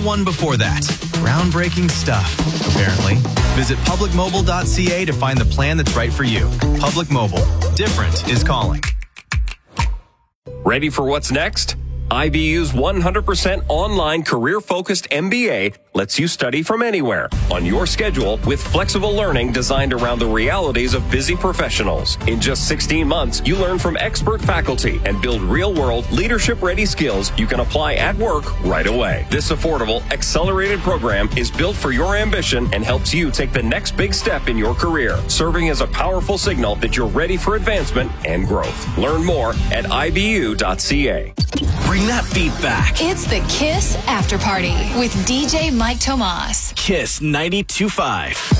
one before that. Groundbreaking stuff, apparently. Visit publicmobile.ca to find the plan that's right for you. Public Mobile. Different is calling. Ready for what's next? IBU's 100% online career-focused MBA lets you study from anywhere, on your schedule, with flexible learning designed around the realities of busy professionals. In just 16 months, you learn from expert faculty and build real-world, leadership-ready skills you can apply at work right away. This affordable, accelerated program is built for your ambition and helps you take the next big step in your career, serving as a powerful signal that you're ready for advancement and growth. Learn more at IBU.ca. Bring that beat back. It's the Kiss After Party with DJ Mike Tomas. Kiss 92.5.